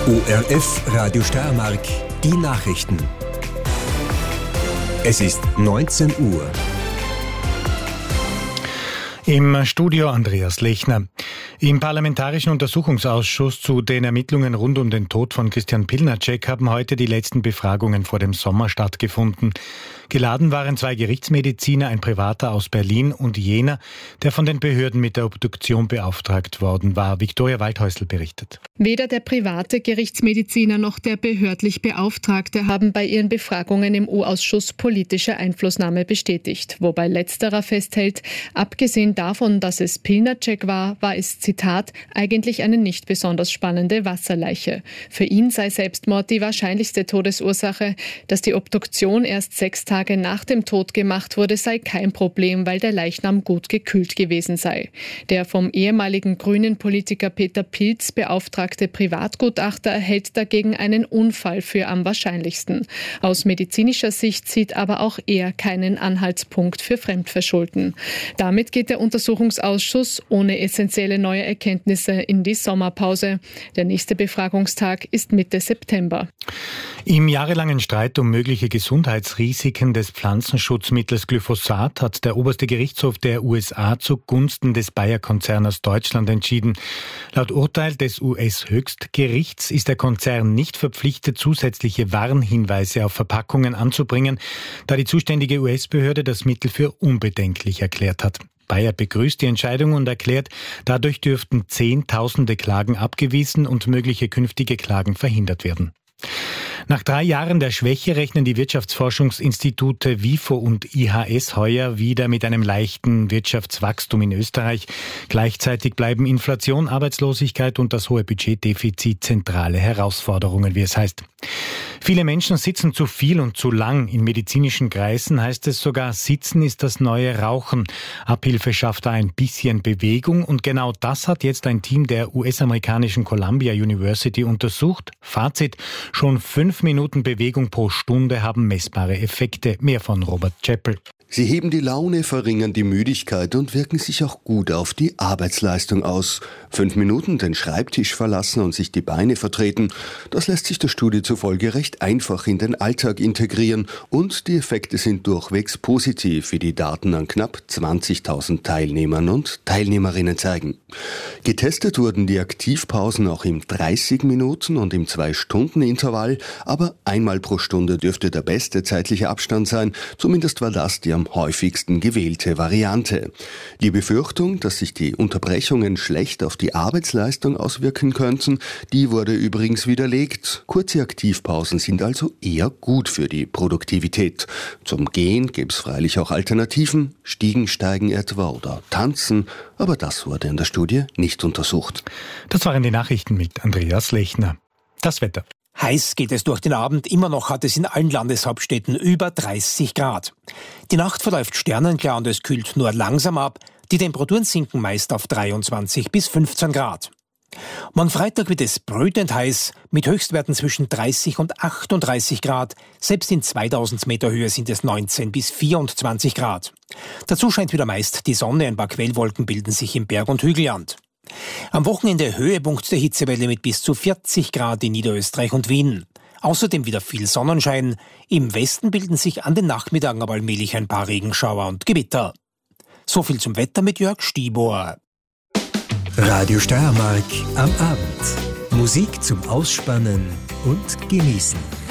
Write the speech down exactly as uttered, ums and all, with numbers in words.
O R F Radio Steiermark, die Nachrichten. Es ist neunzehn Uhr. Im Studio Andreas Lechner. Im Parlamentarischen Untersuchungsausschuss zu den Ermittlungen rund um den Tod von Christian Pilnacek haben heute die letzten Befragungen vor dem Sommer stattgefunden. Geladen waren zwei Gerichtsmediziner, ein Privater aus Berlin und jener, der von den Behörden mit der Obduktion beauftragt worden war. Viktoria Waldhäusl berichtet. Weder der private Gerichtsmediziner noch der behördlich Beauftragte haben bei ihren Befragungen im U-Ausschuss politische Einflussnahme bestätigt. Wobei letzterer festhält, abgesehen davon, dass es Pilnacek war, war es, Zitat, eigentlich eine nicht besonders spannende Wasserleiche. Für ihn sei Selbstmord die wahrscheinlichste Todesursache. Dass die Obduktion erst sechs Tage nach dem Tod gemacht wurde, sei kein Problem, weil der Leichnam gut gekühlt gewesen sei. Der vom ehemaligen grünen Politiker Peter Pilz beauftragte Privatgutachter hält dagegen einen Unfall für am wahrscheinlichsten. Aus medizinischer Sicht sieht aber auch er keinen Anhaltspunkt für Fremdverschulden. Damit geht der Untersuchungsausschuss ohne essentielle neue Erkenntnisse in die Sommerpause. Der nächste Befragungstag ist Mitte September. Im jahrelangen Streit um mögliche Gesundheitsrisiken des Pflanzenschutzmittels Glyphosat hat der oberste Gerichtshof der U S A zugunsten des Bayer-Konzerns Deutschland entschieden. Laut Urteil des U S-Höchstgerichts ist der Konzern nicht verpflichtet, zusätzliche Warnhinweise auf Verpackungen anzubringen, da die zuständige U S-Behörde das Mittel für unbedenklich erklärt hat. Bayer begrüßt die Entscheidung und erklärt, dadurch dürften Zehntausende Klagen abgewiesen und mögliche künftige Klagen verhindert werden. Nach drei Jahren der Schwäche rechnen die Wirtschaftsforschungsinstitute WIFO und I H S heuer wieder mit einem leichten Wirtschaftswachstum in Österreich. Gleichzeitig bleiben Inflation, Arbeitslosigkeit und das hohe Budgetdefizit zentrale Herausforderungen, wie es heißt. Viele Menschen sitzen zu viel und zu lang. In medizinischen Kreisen heißt es sogar, Sitzen ist das neue Rauchen. Abhilfe schafft da ein bisschen Bewegung und genau das hat jetzt ein Team der U S-amerikanischen Columbia University untersucht. Fazit, schon fünf Minuten Bewegung pro Stunde haben messbare Effekte. Mehr von Robert Chappell. Sie heben die Laune, verringern die Müdigkeit und wirken sich auch gut auf die Arbeitsleistung aus. Fünf Minuten den Schreibtisch verlassen und sich die Beine vertreten, das lässt sich der Studie zufolge recht einfach in den Alltag integrieren und die Effekte sind durchwegs positiv, wie die Daten an knapp zwanzigtausend Teilnehmern und Teilnehmerinnen zeigen. Getestet wurden die Aktivpausen auch im dreißig Minuten und im zwei Stunden Intervall, aber einmal pro Stunde dürfte der beste zeitliche Abstand sein, zumindest war das die am häufigsten gewählte Variante. Die Befürchtung, dass sich die Unterbrechungen schlecht auf die Arbeitsleistung auswirken könnten, die wurde übrigens widerlegt. Kurze Aktivpausen sind also eher gut für die Produktivität. Zum Gehen gäbe es freilich auch Alternativen, Stiegensteigen etwa oder Tanzen, aber das wurde in der Studie nicht untersucht. Das waren die Nachrichten mit Andreas Lechner. Das Wetter. Heiß geht es durch den Abend, immer noch hat es in allen Landeshauptstädten über dreißig Grad. Die Nacht verläuft sternenklar und es kühlt nur langsam ab. Die Temperaturen sinken meist auf dreiundzwanzig bis fünfzehn Grad. Morgen Freitag wird es brütend heiß, mit Höchstwerten zwischen dreißig und achtunddreißig Grad. Selbst in zweitausend Meter Höhe sind es neunzehn bis vierundzwanzig Grad. Dazu scheint wieder meist die Sonne, ein paar Quellwolken bilden sich im Berg- und Hügelland. Am Wochenende Höhepunkt der Hitzewelle mit bis zu vierzig Grad in Niederösterreich und Wien. Außerdem wieder viel Sonnenschein. Im Westen bilden sich an den Nachmittagen aber allmählich ein paar Regenschauer und Gewitter. So viel zum Wetter mit Jörg Stibor. Radio Steiermark am Abend. Musik zum Ausspannen und Genießen.